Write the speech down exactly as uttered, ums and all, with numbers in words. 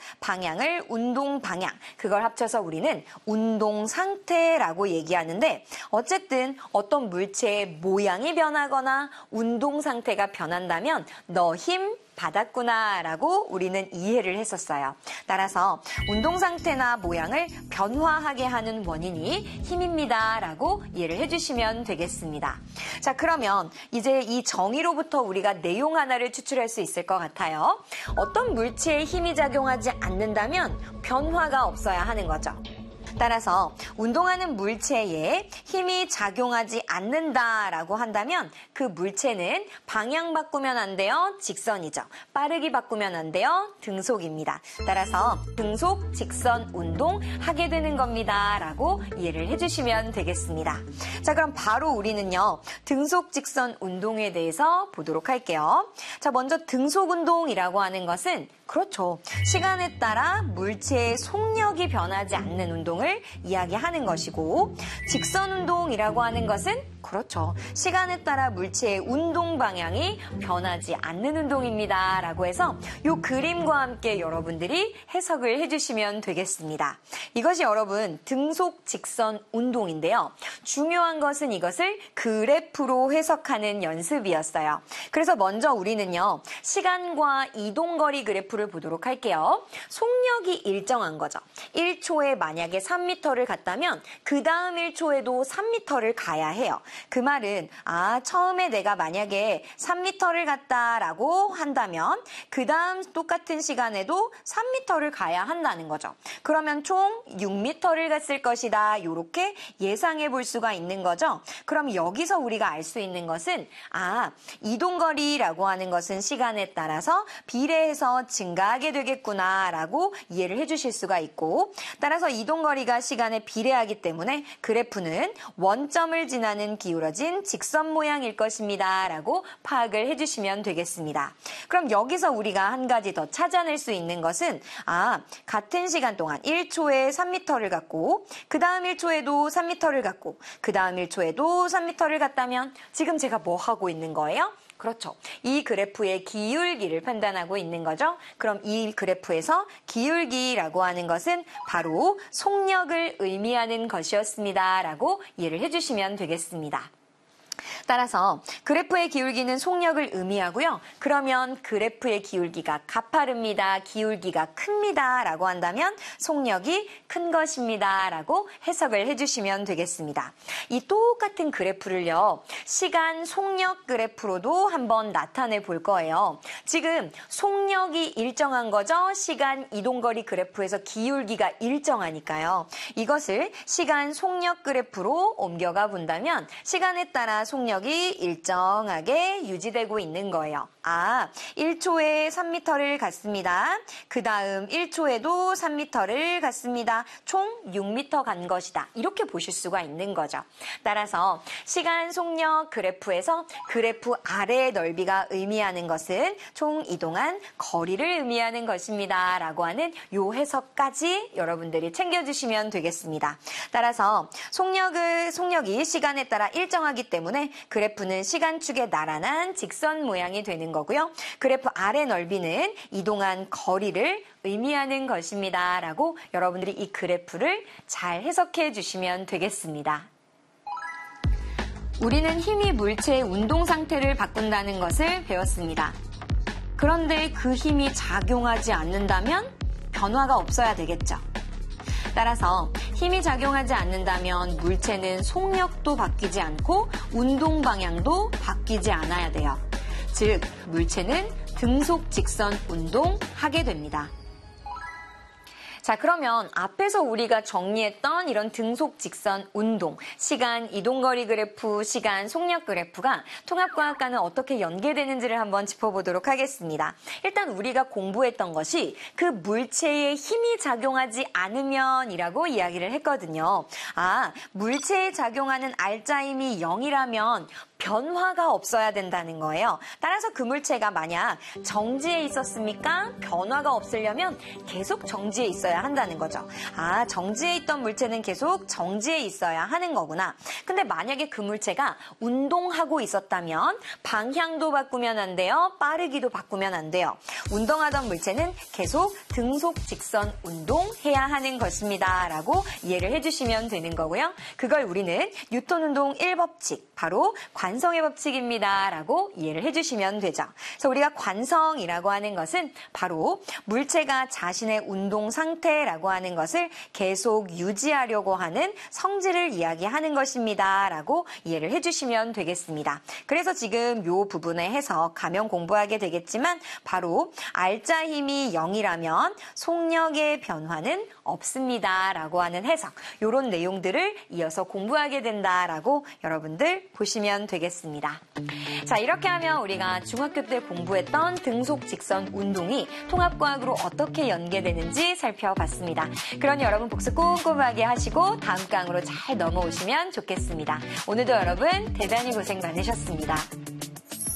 방향을 운동 방향, 그걸 합쳐서 우리는 운동 상태라고 얘기하는데 어쨌든 어떤 물체의 모양이 변하거나 운동 상태가 변한다면 너 힘 받았구나 라고 우리는 이해를 했었어요. 따라서 운동 상태나 모양을 변화하게 하는 원인이 힘입니다 라고 이해를 해주시면 되겠습니다. 자, 그러면 이제 이 정의로부터 우리가 내용 하나를 추출할 수 있을 것 같아요. 어떤 물체에 힘이 작용하지 않는다면 변화가 없어야 하는 거죠. 따라서 운동하는 물체에 힘이 작용하지 않는다라고 한다면 그 물체는 방향 바꾸면 안 돼요. 직선이죠. 빠르게 바꾸면 안 돼요. 등속입니다. 따라서 등속, 직선 운동 하게 되는 겁니다. 라고 이해를 해주시면 되겠습니다. 자, 그럼 바로 우리는요. 등속, 직선 운동에 대해서 보도록 할게요. 자, 먼저 등속 운동이라고 하는 것은 그렇죠. 시간에 따라 물체의 속력이 변하지 않는 운동을 이야기하는 것이고 직선 운동이라고 하는 것은 그렇죠. 시간에 따라 물체의 운동 방향이 변하지 않는 운동입니다. 라고 해서 이 그림과 함께 여러분들이 해석을 해주시면 되겠습니다. 이것이 여러분 등속 직선 운동인데요. 중요한 것은 이것을 그래프로 해석하는 연습이었어요. 그래서 먼저 우리는요. 시간과 이동거리 그래프를 보도록 할게요. 속력이 일정한 거죠. 일 초에 만약에 삼 미터를 갔다면 그 다음 일 초에도 삼 미터를 가야 해요. 그 말은 아 처음에 내가 만약에 삼 미터를 갔다라고 한다면 그 다음 똑같은 시간에도 삼 미터를 가야 한다는 거죠. 그러면 총 육 미터를 갔을 것이다. 이렇게 예상해 볼 수가 있는 거죠. 그럼 여기서 우리가 알 수 있는 것은 아 이동거리라고 하는 것은 시간에 따라서 비례해서 증가하게 되겠구나 라고 이해를 해주실 수가 있고 따라서 이동거리가 시간에 비례하기 때문에 그래프는 원점을 지나는 기울어진 직선 모양일 것입니다. 라고 파악을 해주시면 되겠습니다. 그럼 여기서 우리가 한 가지 더 찾아낼 수 있는 것은 아 같은 시간 동안 일 초에 삼 미터를 갔고 그 다음 일 초에도 삼 미터를 갔고 그 다음 일 초에도 삼 미터를 갔다면 지금 제가 뭐 하고 있는 거예요? 그렇죠. 이 그래프의 기울기를 판단하고 있는 거죠. 그럼 이 그래프에서 기울기라고 하는 것은 바로 속력을 의미하는 것이었습니다. 라고 이해를 해주시면 되겠습니다. 따라서 그래프의 기울기는 속력을 의미하고요. 그러면 그래프의 기울기가 가파릅니다. 기울기가 큽니다. 라고 한다면 속력이 큰 것입니다. 라고 해석을 해주시면 되겠습니다. 이 똑같은 그래프를요. 시간 속력 그래프로도 한번 나타내 볼 거예요. 지금 속력이 일정한 거죠. 시간 이동거리 그래프에서 기울기가 일정하니까요. 이것을 시간 속력 그래프로 옮겨가 본다면 시간에 따라 속력이 일정하게 유지되고 있는 거예요. 아, 일 초에 삼 미터를 갔습니다. 그 다음 일 초에도 삼 미터를 갔습니다. 총 육 미터 간 것이다. 이렇게 보실 수가 있는 거죠. 따라서 시간 속력 그래프에서 그래프 아래의 넓이가 의미하는 것은 총 이동한 거리를 의미하는 것입니다. 라고 하는 요 해석까지 여러분들이 챙겨주시면 되겠습니다. 따라서 속력을, 속력이 시간에 따라 일정하기 때문에 그래프는 시간축의 나란한 직선 모양이 되는 거고요. 그래프 아래 넓이는 이동한 거리를 의미하는 것입니다. 라고 여러분들이 이 그래프를 잘 해석해 주시면 되겠습니다. 우리는 힘이 물체의 운동 상태를 바꾼다는 것을 배웠습니다. 그런데 그 힘이 작용하지 않는다면 변화가 없어야 되겠죠. 따라서 힘이 작용하지 않는다면 물체는 속력도 바뀌지 않고 운동 방향도 바뀌지 않아야 돼요. 즉, 물체는 등속 직선 운동하게 됩니다. 자, 그러면 앞에서 우리가 정리했던 이런 등속 직선 운동, 시간 이동거리 그래프, 시간 속력 그래프가 통합과학과는 어떻게 연계되는지를 한번 짚어보도록 하겠습니다. 일단 우리가 공부했던 것이 그 물체에 힘이 작용하지 않으면 이라고 이야기를 했거든요. 아, 물체에 작용하는 알짜 힘이 영이라면 변화가 없어야 된다는 거예요. 따라서 그 물체가 만약 정지해 있었습니까? 변화가 없으려면 계속 정지해 있어야 한다는 거죠. 아, 정지해 있던 물체는 계속 정지해 있어야 하는 거구나. 근데 만약에 그 물체가 운동하고 있었다면 방향도 바꾸면 안 돼요. 빠르기도 바꾸면 안 돼요. 운동하던 물체는 계속 등속 직선 운동해야 하는 것입니다. 라고 이해를 해주시면 되는 거고요. 그걸 우리는 뉴턴 운동 일 법칙, 바로 관성의 법칙입니다. 라고 이해를 해주시면 되죠. 그래서 우리가 관성이라고 하는 것은 바로 물체가 자신의 운동 상태라고 하는 것을 계속 유지하려고 하는 성질을 이야기하는 것입니다. 라고 이해를 해주시면 되겠습니다. 그래서 지금 이 부분에 해석 가면 공부하게 되겠지만 바로 알짜 힘이 영이라면 속력의 변화는 없습니다. 라고 하는 해석, 이런 내용들을 이어서 공부하게 된다라고 여러분들 보시면 되겠습니다. 자, 이렇게 하면 우리가 중학교 때 공부했던 등속 직선 운동이 통합과학으로 어떻게 연계되는지 살펴봤습니다. 그러니 여러분 복습 꼼꼼하게 하시고 다음 강으로 잘 넘어오시면 좋겠습니다. 오늘도 여러분 대단히 고생 많으셨습니다.